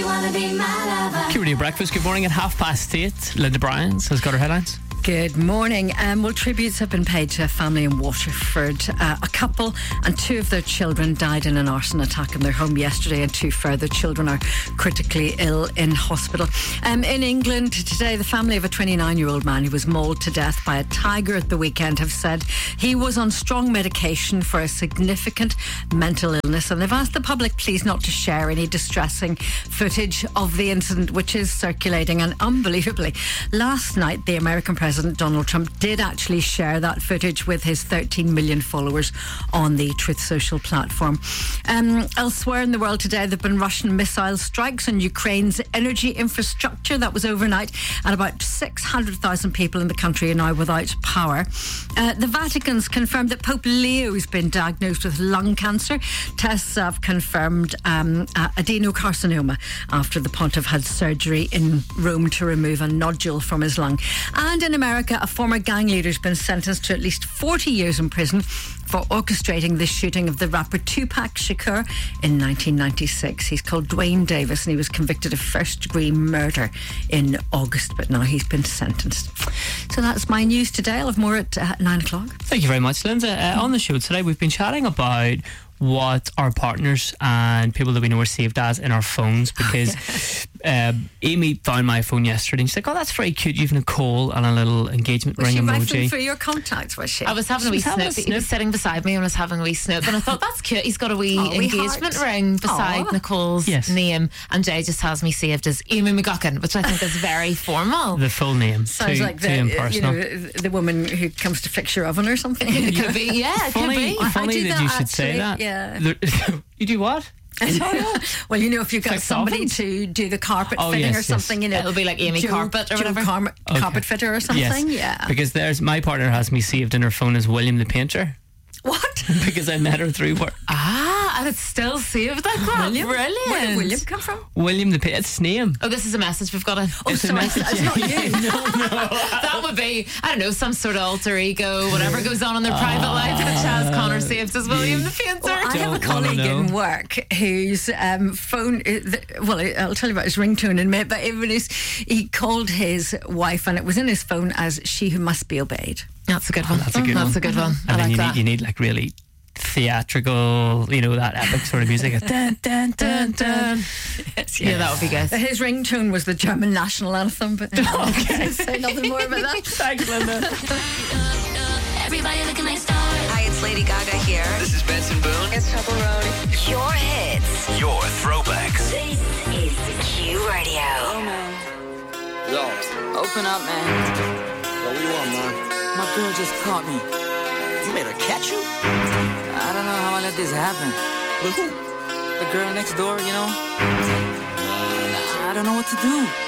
wanna be my lover? Q Radio Breakfast, good morning at 8:30. Linda Bryans has got her headlines. Good morning. Well, tributes have been paid to a family in Waterford. A couple and two of their children died in an arson attack in their home yesterday, and two further children are critically ill in hospital. In England today, the family of a 29-year-old man who was mauled to death by a tiger at the weekend have said he was on strong medication for a significant mental illness, and they've asked the public please not to share any distressing footage of the incident, which is circulating. And unbelievably, last night the American President Donald Trump did actually share that footage with his 13 million followers on the Truth Social platform. Elsewhere in the world today, there have been Russian missile strikes on Ukraine's energy infrastructure. That was overnight, and about 600,000 people in the country are now without power. The Vatican's confirmed that Pope Leo has been diagnosed with lung cancer. Tests have confirmed adenocarcinoma after the pontiff had surgery in Rome to remove a nodule from his lung. And in America, a former gang leader has been sentenced to at least 40 years in prison for orchestrating the shooting of the rapper Tupac Shakur in 1996. He's called Dwayne Davis, and he was convicted of first-degree murder in August, but now he's been sentenced. So that's my news today. I'll have more at 9 o'clock. Thank you very much, Linda. On the show today, we've been chatting about what our partners and people that we know are saved as in our phones, because Amy found my phone yesterday and she's like, oh, that's very cute, you've Nicole and a little engagement ring emoji. Was she rifling through your contacts, was she? I was having a wee snip. He was sitting beside me and was having a wee snip, and I thought, that's cute, he's got a wee engagement ring beside Nicole's name, and Jay just has me saved as Amy McGuckin, which I think is very formal. The full name. Sounds like too impersonal. The woman who comes to fix your oven or something. It could be, it could be. Funny that you should say that. Yeah. You do what? Well, if you've got somebody to do the carpet fitting or something, it'll be like Amy Carpet or whatever. Carpet fitter or something, Because my partner has me saved in her phone as William the Painter. What? Because I met her through work. And it's still saved like that. William? Brilliant. Where did William come from? William the Painter. It's his name. Oh, this is a message we've got in. Oh, sorry, it's not you. No. That would be, I don't know, some sort of alter ego, whatever goes on in their private life that Chaz Connor saves as William the Painter. Well, I have a colleague in work whose phone, I'll tell you about his ringtone in a minute, but he called his wife, and it was in his phone as She Who Must Be Obeyed. That's a good one. That's a good one. And then that. you need like really theatrical, that epic sort of music. Dun, dun, dun, dun. Yes. Yeah, that would be good. His ringtone was the German national anthem, but okay. Say nothing more about that. Thanks, Linda. Everybody looking like stars. Hi, it's Lady Gaga here. This is Benson Boone. It's Pepperoni. Your hits. Your throwbacks. This is Q Radio. Oh, man. Yo, open up, man. Yo, what you want, man? My girl just caught me. You made her catch you? I don't know how I let this happen. With who? The girl next door, I don't know what to do.